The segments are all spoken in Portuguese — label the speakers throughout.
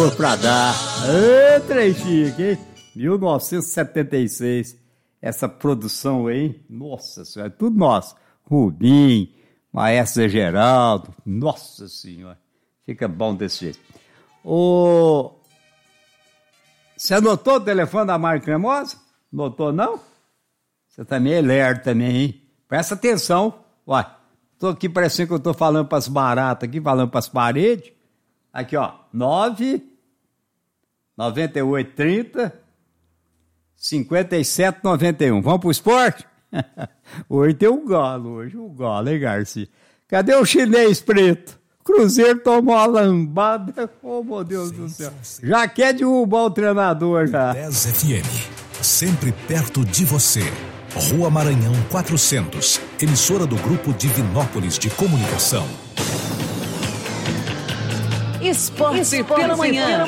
Speaker 1: Pra dar. Ê, trem chique, hein? 1976. Essa produção aí, nossa senhora, é tudo nosso. Rubim, Maestro Zé Geraldo, nossa senhora. Fica bom desse jeito. Você anotou o telefone da Mário Cremosa? Notou, não? Você também é lerdo também, hein? Presta atenção. Ué, tô aqui parecendo que eu tô falando pras baratas aqui, falando pras paredes. Aqui, ó, 9830 5791. Vamos pro esporte? Hoje tem o Galo, hein, Garcia? Cadê o chinês preto? Cruzeiro tomou uma lambada. Oh, meu Deus do céu. Já quer derrubar o treinador, já.
Speaker 2: 10 FM, sempre perto de você. Rua Maranhão 400, emissora do Grupo Divinópolis de Comunicação.
Speaker 3: Esporte pela manhã.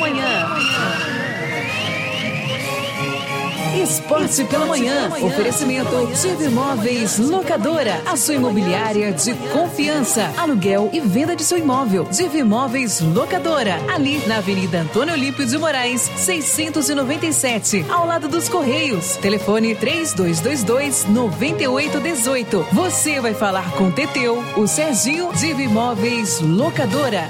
Speaker 3: Esporte pela manhã. Oferecimento Divinóveis Locadora. A sua imobiliária de confiança. Aluguel e venda de seu imóvel. Divinóveis Locadora. Ali na Avenida Antônio Olímpio de Moraes, 697. Ao lado dos Correios. Telefone 3222-9818. Você vai falar com o Teteu, o Serginho. Divinóveis Locadora.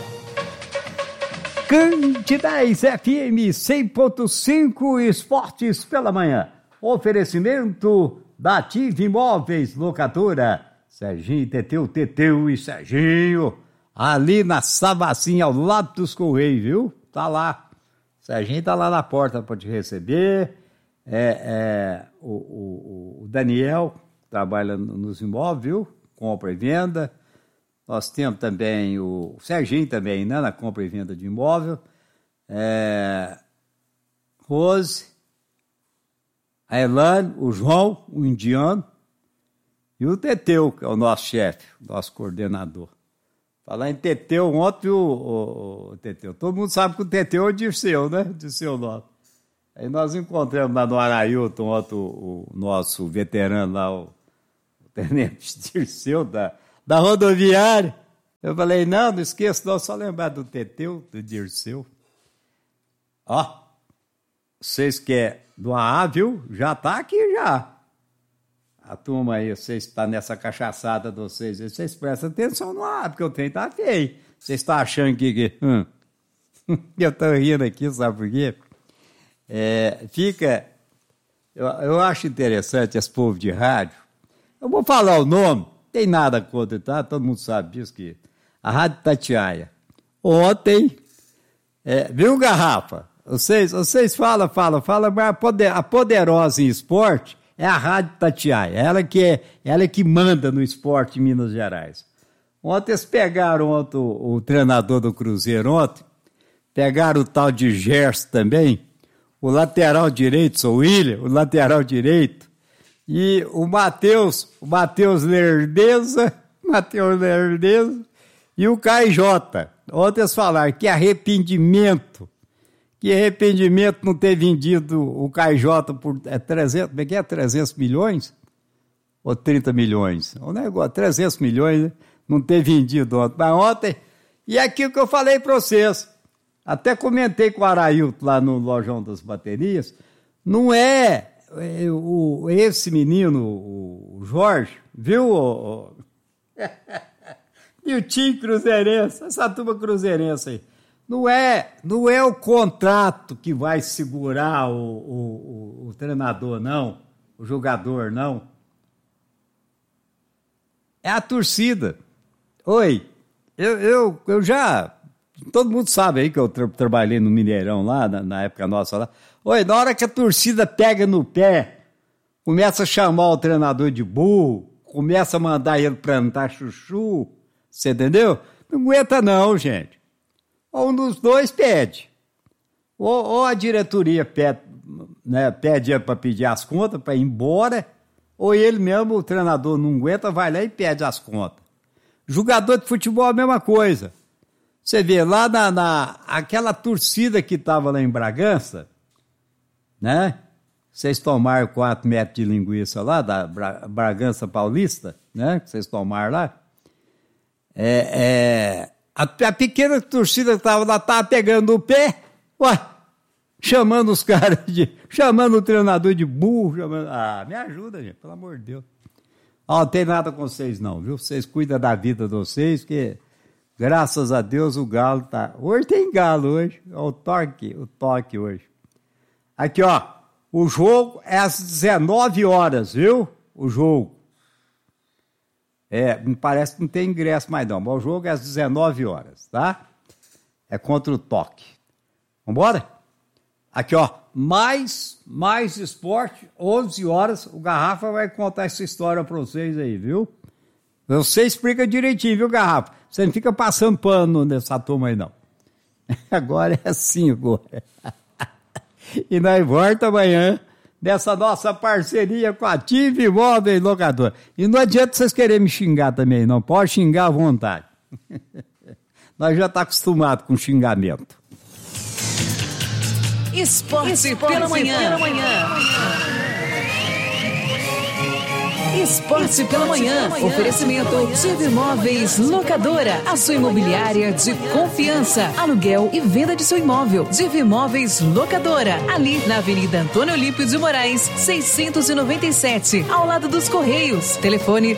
Speaker 1: Candidais FM 100.5 Esportes pela manhã. Oferecimento da Ativa Imóveis Locadora. Serginho, Teteu e Serginho. Ali na Savacinha, ao lado dos Correios, viu? Tá lá. Serginho tá lá na porta para te receber. O Daniel trabalha nos imóveis, viu? Compra e venda. Nós temos também o Serginho também, né, na compra e venda de imóvel. Rose, a Elane, o João, o indiano, e o Teteu, que é o nosso chefe, nosso coordenador. Falar em Teteu, ontem o Teteu, todo mundo sabe que o Teteu é o Dirceu, né, Dirceu nosso. Aí nós encontramos lá no Arailton, ontem o nosso veterano lá, o tenente Dirceu da rodoviária. Eu falei, não esqueça, não, só lembrar do Teteu, do Dirceu. Ó, vocês que é do AA, viu? Já tá aqui já. A turma aí, vocês estão nessa cachaçada de vocês prestam atenção no AA, porque o trem tá feio. Vocês estão achando que eu tô rindo aqui, sabe por quê? Eu acho interessante esse povo de rádio. Eu vou falar o nome, tem nada contra, tá? Todo mundo sabe disso, que a Rádio Itatiaia. Ontem, viu, Garrafa? Vocês falam, mas a poderosa em esporte é a Rádio Itatiaia. Ela que manda no esporte em Minas Gerais. Ontem eles pegaram o treinador do Cruzeiro ontem, pegaram o tal de Gerson também, o lateral direito, sou o William, o lateral direito, e o Matheus Lerdeza, e o KJ. Ontem eles falaram que arrependimento não ter vendido o KJ por 300, 300 milhões? Ou 30 milhões? O negócio, 300 milhões, né? Não ter vendido ontem. Mas ontem, e aquilo que eu falei para vocês, até comentei com o Arailton lá no Lojão das Baterias, não esse menino, o Jorge, viu? E o time cruzeirense, essa turma cruzeirense aí. Não é o contrato que vai segurar o treinador, não, o jogador, não. É a torcida. Oi, eu já... Todo mundo sabe aí que eu trabalhei no Mineirão lá, na época nossa lá. Oi, na hora que a torcida pega no pé, começa a chamar o treinador de burro, começa a mandar ele plantar chuchu, você entendeu? Não aguenta não, gente. Ou um dos dois pede. Ou a diretoria pede para pedir as contas, para ir embora, ou ele mesmo, o treinador, não aguenta, vai lá e pede as contas. Jogador de futebol é a mesma coisa. Você vê, lá aquela torcida que estava lá em Bragança, né? Vocês tomaram 4 metros de linguiça lá, da Bragança Paulista, né? Que vocês tomaram lá. A pequena torcida que estava lá, estava pegando o pé. Ué, chamando os caras chamando o treinador de burro, me ajuda, gente, pelo amor de Deus. Não tem nada com vocês não, viu? Vocês cuidam da vida de vocês, que graças a Deus o Galo tá... Hoje tem Galo, hoje. O toque hoje. Aqui, ó, o jogo é às 19 horas, viu? O jogo. Me parece que não tem ingresso mais não, mas o jogo é às 19 horas, tá? É contra o Toque. Vambora? Aqui, ó, mais esporte, 11 horas, o Garrafa vai contar essa história pra vocês aí, viu? Você explica direitinho, viu, Garrafa? Você não fica passando pano nessa turma aí, não. Agora é assim, agora. E nós volta amanhã nessa nossa parceria com a Ative Imóveis Locadora. E não adianta vocês quererem me xingar também, não. Pode xingar à vontade. Nós já estamos acostumados com xingamento.
Speaker 3: Esporte pela manhã. Esporte pela manhã. Oferecimento Tive Imóveis Locadora. A sua imobiliária de confiança. Aluguel e venda de seu imóvel. Tive Imóveis Locadora. Ali na Avenida Antônio Olímpio de Moraes, 697. Ao lado dos Correios. Telefone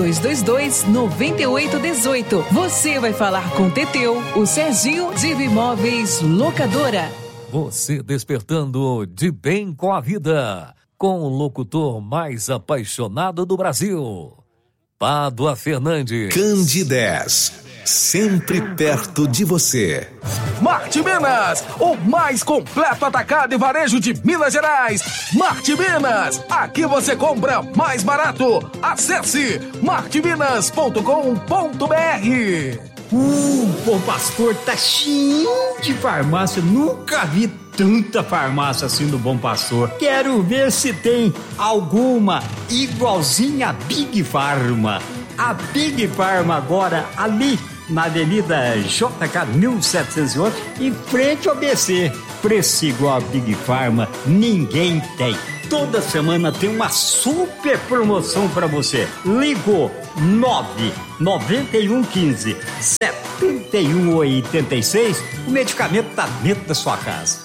Speaker 3: 3222-9818. Você vai falar com o Teteu, o Serginho. Tive Imóveis Locadora.
Speaker 4: Você despertando de bem com a vida. Com o locutor mais apaixonado do Brasil, Pádua Fernandes.
Speaker 2: Candidez, sempre perto de você.
Speaker 5: Marte Minas, o mais completo atacado e varejo de Minas Gerais. Marte Minas, aqui você compra mais barato. Acesse marteminas.com.br.
Speaker 1: Bom Pastor tá cheio de farmácia, nunca vi tanta farmácia assim do Bom Pastor. Quero ver se tem alguma igualzinha a Big Pharma. A Big Pharma agora ali na Avenida JK 1708, em frente ao BC. Preço igual a Big Pharma, ninguém tem. Toda semana tem uma super promoção para você. Ligou 99115 7186. O medicamento tá dentro da sua casa.